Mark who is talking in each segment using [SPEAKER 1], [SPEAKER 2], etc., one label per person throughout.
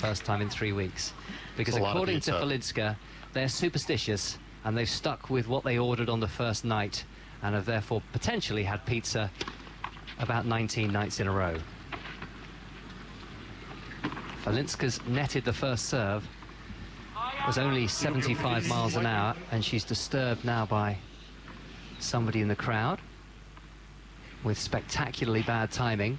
[SPEAKER 1] first time in 3 weeks. Because according to Falinska, they're superstitious and they've stuck with what they ordered on the first night and have therefore potentially had pizza about 19 nights in a row. Falinska's netted the first serve. It was only 75 miles an hour, and she's disturbed now by somebody in the crowd with spectacularly bad timing.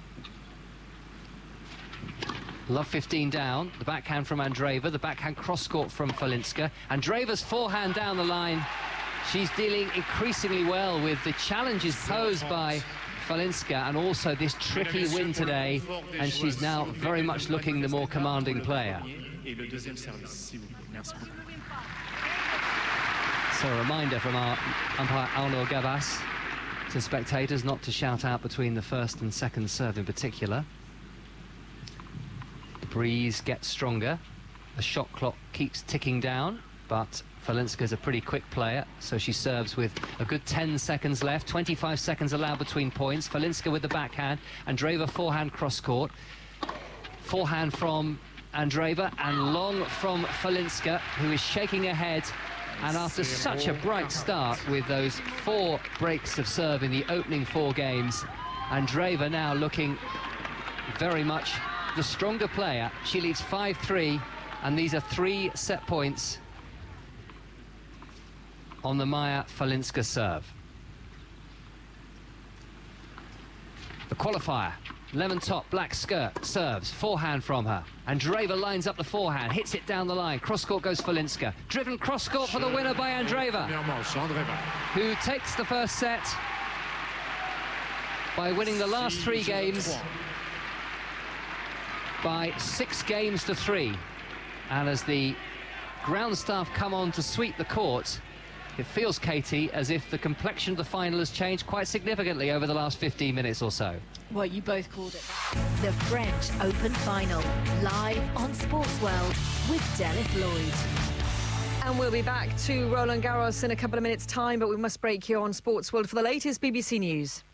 [SPEAKER 1] Love 15 down, the backhand from Andreeva, the backhand cross-court from Falinska. Andreeva's forehand down the line. She's dealing increasingly well with the challenges posed by Falinska and also this tricky win today, and she's now very much looking the more commanding player. So a reminder from our umpire Arnaud Gavas to spectators not to shout out between the first and second serve in particular. The breeze gets stronger, the shot clock keeps ticking down, but Falinska's a pretty quick player, so she serves with a good 10 seconds left, 25 seconds allowed between points. Falinska with the backhand, Andreeva forehand cross-court. Forehand from Andreeva and long from Falinska, who is shaking her head. And after such a bright start with those 4 breaks of serve in the opening 4 games, Andreeva now looking very much the stronger player. She leads 5-3, and these are 3 set points on the Maja Falinska serve. The qualifier, lemon top, black skirt, serves, forehand from her. Andreeva lines up the forehand, hits it down the line, cross-court goes Falinska. Driven cross-court for the winner by Andreeva, who takes the first set by winning the last 3 games by 6 games to 3. And as the ground staff come on to sweep the court, it feels, Katie, as if the complexion of the final has changed quite significantly over the last 15 minutes or so.
[SPEAKER 2] Well, you both called it. The French Open Final, live on Sports World with Delith Lloyd.
[SPEAKER 3] And we'll be back to Roland Garros in a couple of minutes' time, but we must break here on Sports World for the latest BBC News.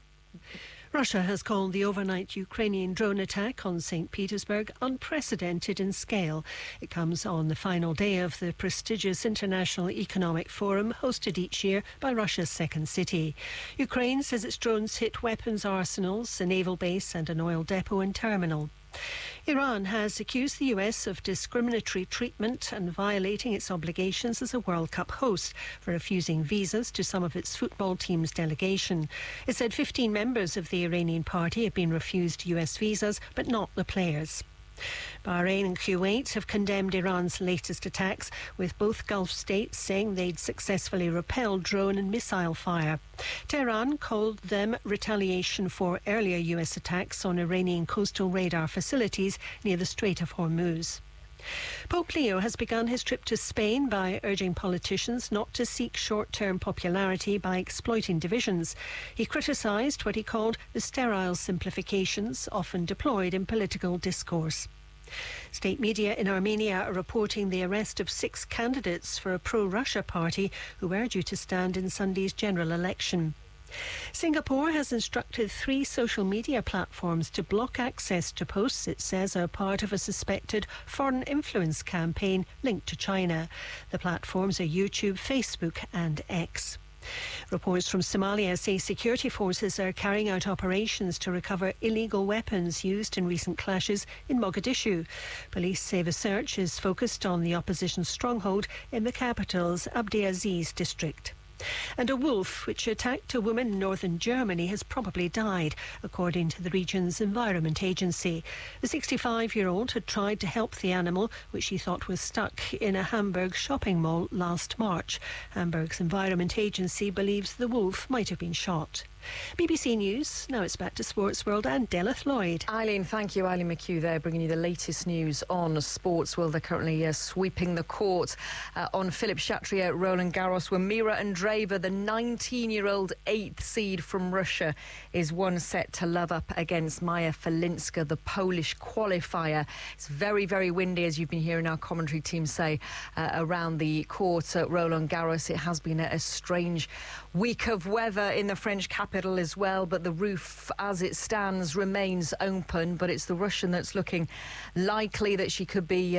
[SPEAKER 4] Russia has called the overnight Ukrainian drone attack on St. Petersburg unprecedented in scale. It comes on the final day of the prestigious International Economic Forum hosted each year by Russia's second city. Ukraine says its drones hit weapons arsenals, a naval base and an oil depot and terminal. Iran has accused the US of discriminatory treatment and violating its obligations as a World Cup host for refusing visas to some of its football team's delegation. It said 15 members of the Iranian party have been refused US visas, but not the players. Bahrain and Kuwait have condemned Iran's latest attacks, with both Gulf states saying they'd successfully repelled drone and missile fire. Tehran called them retaliation for earlier US attacks on Iranian coastal radar facilities near the Strait of Hormuz. Pope Leo has begun his trip to Spain by urging politicians not to seek short-term popularity by exploiting divisions. He criticised what he called the sterile simplifications often deployed in political discourse. State media in Armenia are reporting the arrest of 6 candidates for a pro-Russia party who were due to stand in Sunday's general election. Singapore has instructed 3 social media platforms to block access to posts it says are part of a suspected foreign influence campaign linked to China. The platforms are YouTube, Facebook and X. Reports from Somalia say security forces are carrying out operations to recover illegal weapons used in recent clashes in Mogadishu. Police say the search is focused on the opposition stronghold in the capital's Abdiaziz district. And a wolf which attacked a woman in northern Germany has probably died, according to the region's environment agency. The 65-year-old had tried to help the animal, which he thought was stuck in a Hamburg shopping mall last March. Hamburg's environment agency believes the wolf might have been shot. BBC News, now it's back to Sports World and Delith Lloyd.
[SPEAKER 3] Eileen, thank you. Eileen McHugh there, bringing you the latest news on Sports World. They're currently sweeping the court on Philippe Chatrier at Roland Garros, where Mira Andreeva, the 19-year-old 8th seed from Russia, is 1 set to love up against Maja Falinska, the Polish qualifier. It's very, very windy, as you've been hearing our commentary team say, around the court at Roland Garros. It has been a strange week of weather in the French capital as well, but the roof as it stands remains open. But it's the Russian that's looking likely that she could be